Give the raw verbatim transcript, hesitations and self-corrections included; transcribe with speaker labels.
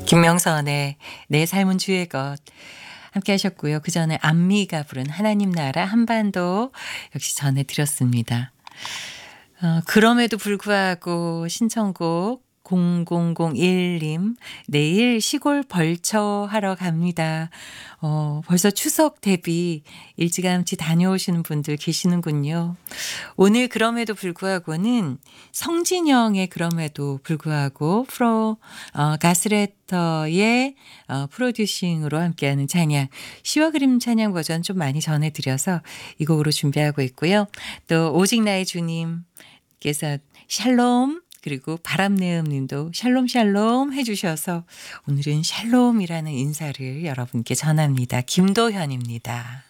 Speaker 1: 김명선의 내 삶은 주의 것 함께 하셨고요. 그전에 안미가 부른 하나님 나라 한반도 역시 전해드렸습니다. 어, 그럼에도 불구하고 신청곡 공공공일 님 내일 시골 벌초하러 갑니다. 어, 벌써 추석 대비 일찌감치 다녀오시는 분들 계시는군요. 오늘 그럼에도 불구하고는 성진영의 그럼에도 불구하고 프로 어, 가스레터의 어, 프로듀싱으로 함께하는 찬양 시와 그림 찬양 버전 좀 많이 전해드려서 이 곡으로 준비하고 있고요. 또 오직 나의 주님께서 샬롬 그리고 바람내음 님도 샬롬 샬롬 해주셔서 오늘은 샬롬이라는 인사를 여러분께 전합니다. 김도현입니다.